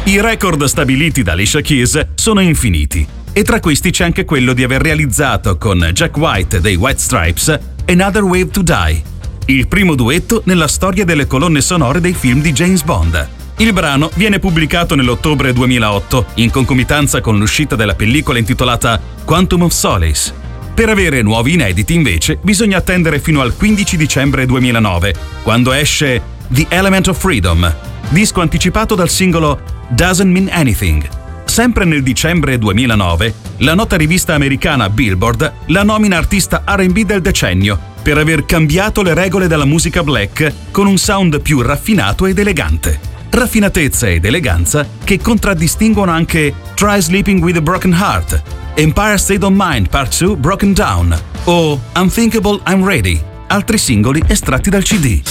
I record stabiliti da Alicia Keys sono infiniti, e tra questi c'è anche quello di aver realizzato con Jack White dei White Stripes Another Way to Die, il primo duetto nella storia delle colonne sonore dei film di James Bond. Il brano viene pubblicato nell'ottobre 2008, in concomitanza con l'uscita della pellicola intitolata Quantum of Solace. Per avere nuovi inediti, invece, bisogna attendere fino al 15 dicembre 2009, quando esce The Element of Freedom, disco anticipato dal singolo Doesn't Mean Anything. Sempre nel dicembre 2009, la nota rivista americana Billboard la nomina artista R&B del decennio per aver cambiato le regole della musica black con un sound più raffinato ed elegante. Raffinatezza ed eleganza che contraddistinguono anche Try Sleeping with a Broken Heart, Empire State of Mind Part 2 Broken Down o Unthinkable I'm Ready, altri singoli estratti dal CD.